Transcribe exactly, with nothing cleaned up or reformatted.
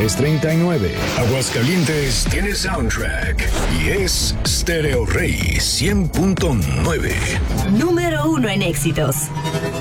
tres treinta y nueve. Aguascalientes tiene soundtrack y es Stereo Rey cien punto nueve. Número uno en éxitos.